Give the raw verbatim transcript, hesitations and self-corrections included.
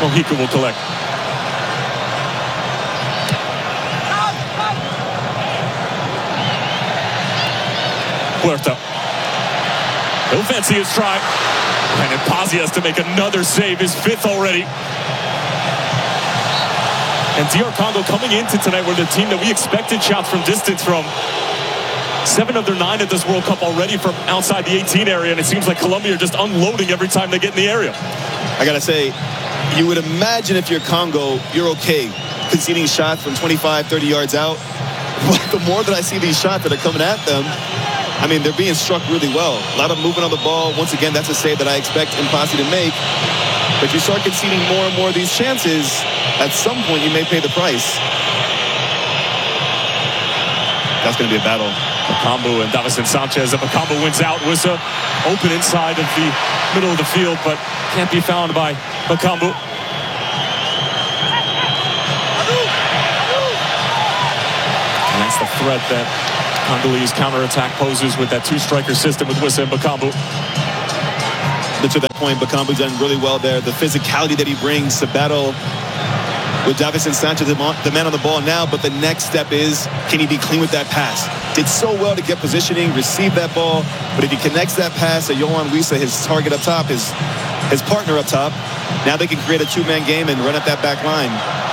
Mojica will collect. Huerta. He'll fancy his try. And Pazzi has to make another save, his fifth already. And D R Congo coming into tonight were the team that we expected shots from distance from. Seven of their nine at this World Cup already from outside the eighteen area, and it seems like Colombia are just unloading every time they get in the area. I gotta say, you would imagine if you're Congo, you're okay conceding shots from twenty-five, thirty yards out. But the more that I see these shots that are coming at them, I mean, they're being struck really well. A lot of movement on the ball. Once again, that's a save that I expect Mpassi to make. But you start conceding more and more of these chances, at some point you may pay the price. That's going to be a battle. Bakambu and Davison Sanchez. And Bakambu wins out. Wissa open inside of the middle of the field, but can't be found by Bakambu. And that's the threat that Congolese counterattack poses with that two-striker system with Wissa and Bakambu. But to that point, Bakambu's done really well there. The physicality that he brings to battle with Davison Sanchez, the man on the ball now, but the next step is, can he be clean with that pass? Did so well to get positioning, receive that ball, but if he connects that pass to Yohan Wissa, his target up top, his, his partner up top, now they can create a two-man game and run at that back line.